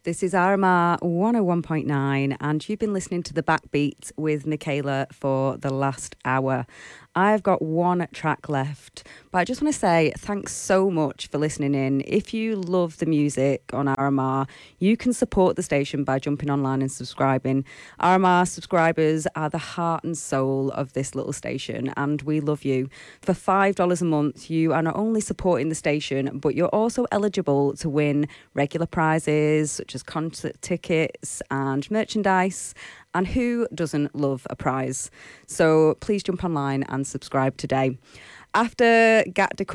This is RMR 101.9, and you've been listening to The Backbeat with Michaela for the last hour. I've got one track left, but I just want to say thanks so much for listening in. If you love the music on RMR, you can support the station by jumping online and subscribing. RMR subscribers are the heart and soul of this little station, and we love you. For $5 a month, you are not only supporting the station, but you're also eligible to win regular prizes such as concert tickets and merchandise. And who doesn't love a prize? So please jump online and subscribe today. After Gat